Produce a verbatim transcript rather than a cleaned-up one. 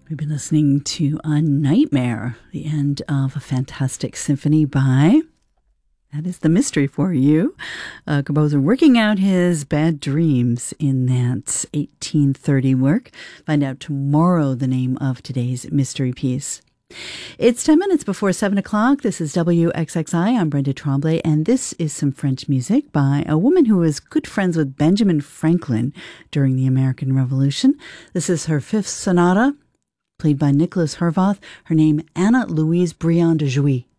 We've been listening to A Nightmare, the end of a fantastic symphony by, that is the mystery for you, a composer working out his bad dreams in that eighteen thirty work. Find out tomorrow the name of today's mystery piece. It's ten minutes before seven o'clock. This is W X X I. I'm Brenda Tremblay, and this is some French music by a woman who was good friends with Benjamin Franklin during the American Revolution. This is her fifth sonata, played by Nicholas Hervoth. Her name, Anna Louise Briand de Jouy.